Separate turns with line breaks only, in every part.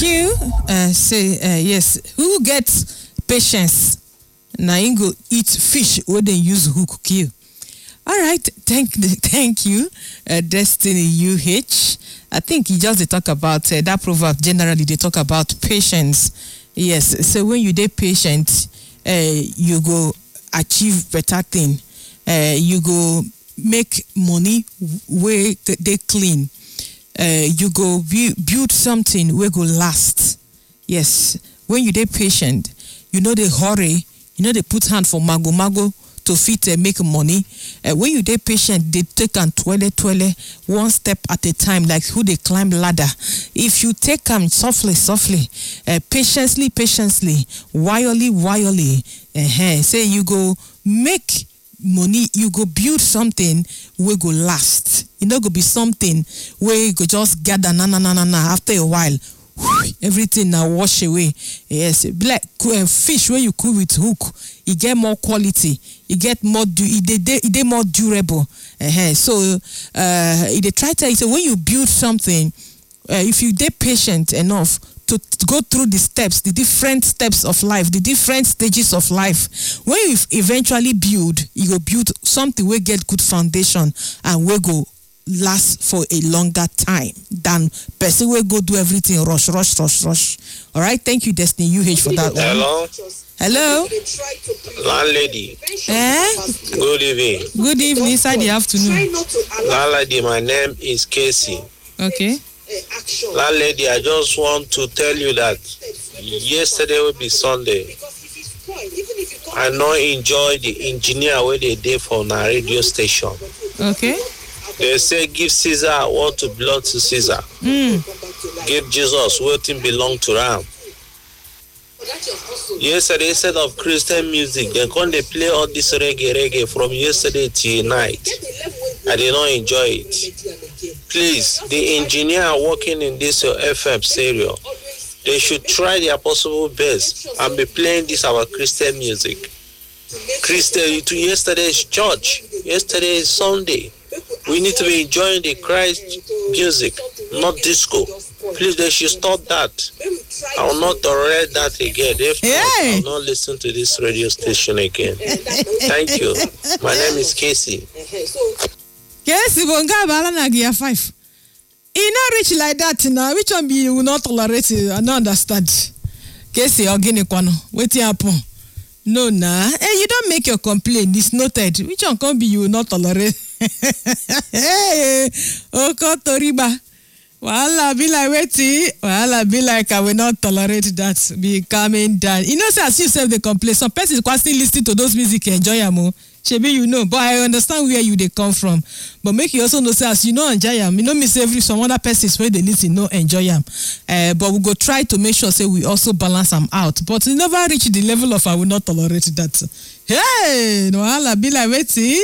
Thank you. Yes. Who gets patience? Now you go eat fish where they use hook kill. All right. Thank you, Destiny UH. I think you just talk about that proverb. Generally, they talk about patience. Yes. So when you dey patient, you go achieve better thing. You go make money where they clean. You go build something where go last. Yes. When you dey patient, you know they hurry. You know they put hand for mago to fit make money. When you dey patient, they take and twirl one step at a time, like who they climb ladder. If you take them softly, patiently, wildly, say you go make money, you go build something where go last. You know, go be something where you go just gather after a while. Everything now wash away. Yes, black fish where you cook with hook, you get more quality, you get more they more durable. So they try to say when you build something, if you dey patient enough to go through the different steps of life, the different stages of life, when you eventually build, you go build something where get good foundation and where go last for a longer time than person will go do everything rush. All right, thank you, Destiny UH, for that. Hello,
landlady. Good evening.
Good evening. Inside the afternoon.
Landlady, my name is Casey.
Okay.
Landlady, I just want to tell you that yesterday will be Sunday. I not enjoy the engineer where they did for my radio station.
Okay.
They say give Caesar what to belong to Caesar. Give Jesus what belong to Ram. Yesterday, instead of Christian music, they come they play all this reggae from yesterday till night. I did not enjoy it. Please, the engineer working in this FM stereo, they should try their possible best and be playing this our Christian music. Christian to yesterday's church, yesterday's Sunday. We need to be enjoying the Christ music, not disco. Please, they should stop that. I will not tolerate that again. If not, I will not listen to this radio station again. Thank you. My name is Casey.
Casey, Bonga Balanagia 5. He not rich like that now. Which one be you will not tolerate it? I don't understand. Casey, Ogini Kwano. Waiting upon. No, nah. Hey, you don't make your complaint. It's noted. Which one can be you will not tolerate? Hey, Toriba. Wala be like waiting. Wala be like I will not tolerate that. Be coming down. You know, say as you self the complaint. Some persons quite still listen to those music and enjoy them. Shebi, you know, but I understand where you they come from. But make you also know, say as you know enjoy them. You know, miss every some other persons where they listen no enjoy them. But we go try to make sure say we also balance them out. But we never reach the level of I will not tolerate that. Hey, no, I'll be like waiting.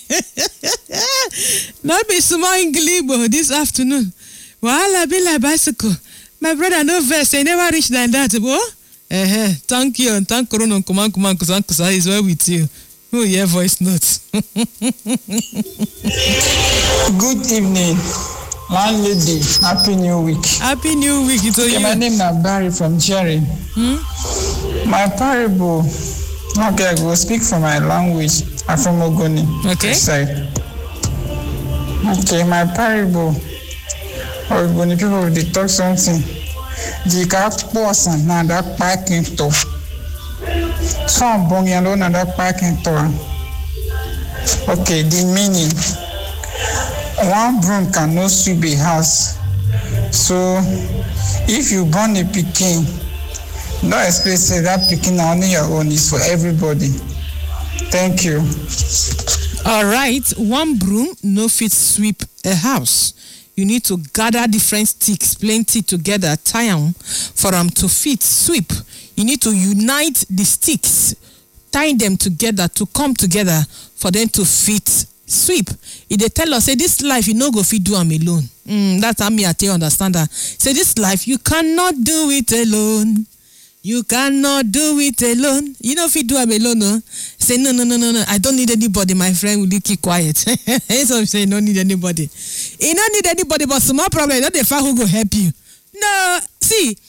Not be small English this afternoon. Well, I'll be like bicycle. My brother, no verse. I never reached like that, boy. Thank you and thank Corona. Come on, Kusa is well with you. Oh, yeah, voice notes.
Good evening, landlady. Happy New Week.
Happy New Week. It's okay,
my name is Barry from Jerry. My parable. Okay, I will speak for my language. I'm from Ogoni.
Okay.
Okay, my parable. Ogoni people they talk something. The car person now that parking to. Some bongi alone na that parking to. Okay, the meaning. One broom cannot sweep a house. So if you born a pikin, don't expect say that picking only your own is for everybody. Thank you.
All right. One broom no fit sweep a house. You need to gather different sticks, plenty together, tie them for them to fit sweep. You need to unite the sticks, tie them together to come together for them to fit sweep. If they tell us, say this life you no go fit do them alone. That's how me I tell you understand that. Say this life you cannot do it alone. You cannot do it alone. You know if you do it alone, no? Say no. I don't need anybody. My friend will keep quiet. So I'm saying don't need anybody. You don't need anybody, but small problem. Not the fact who go help you. No, see,